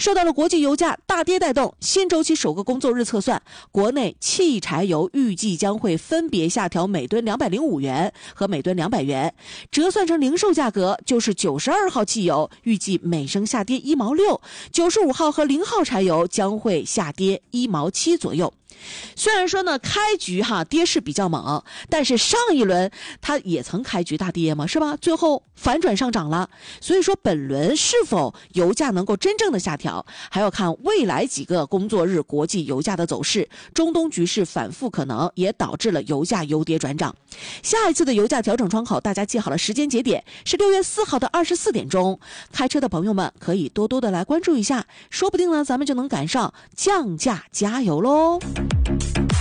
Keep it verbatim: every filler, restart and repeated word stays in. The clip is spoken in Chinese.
受到了国际油价大跌带动，新周期首个工作日测算，国内汽柴油预计将会分别下调每吨两百零五元和每吨两百元，折算成零售价格就是九十二号汽油预计每升下跌一毛六，九十五号和零号柴油将会下跌一毛七左右。虽然说呢，开局哈跌势比较猛，但是上一轮它也曾开局大跌嘛，是吧？最后反转上涨了。所以说本轮是否油价能够真正的下调，还要看未来几个工作日国际油价的走势。中东局势反复可能也导致了油价由跌转涨。下一次的油价调整窗口，大家记好了时间节点是六月四号的二十四点钟。开车的朋友们可以多多的来关注一下，说不定呢咱们就能赶上降价加油喽。